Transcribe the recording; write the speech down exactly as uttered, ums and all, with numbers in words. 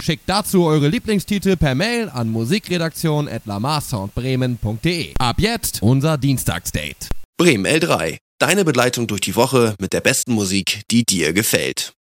Schickt dazu eure Lieblingstitel per Mail an musikredaktion at lamarsoundbremen punkt de. Ab jetzt unser Dienstagsdate. Bremen L drei. Deine Begleitung durch die Woche mit der besten Musik, die dir gefällt.